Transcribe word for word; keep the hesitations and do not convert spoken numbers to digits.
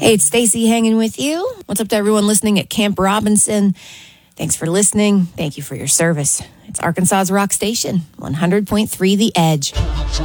Hey, it's Stacy hanging with you. What's up to everyone listening at Camp Robinson? Thanks for listening. Thank you for your service. It's Arkansas's Rock Station, one hundred point three The Edge.